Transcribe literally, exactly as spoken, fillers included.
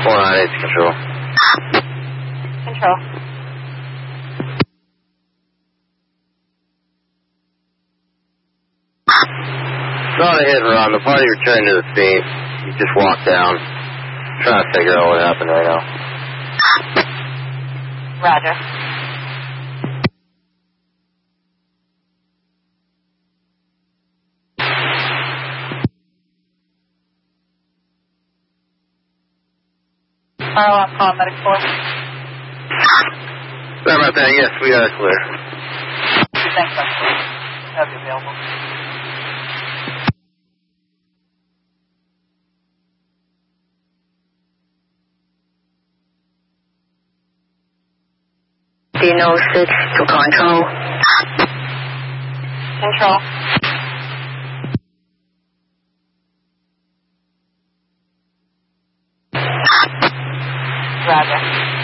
four nine eight control. Control. It's not a hit and run. The party returned to the scene. You just walked down. I'm trying to figure out what happened right now. Roger. Fire alarm call, medic four. Sorry about that. Yes, we are clear. Thanks, medic four. Have you available. Dino six to control. Control. Roger.